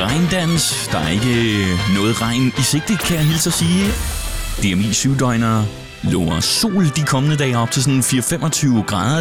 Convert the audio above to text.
regndans. Der er ikke noget regn i sigte, kan jeg hilse at sige. DMI 7-døgner lover sol de kommende dage op til sådan 4-25 grader.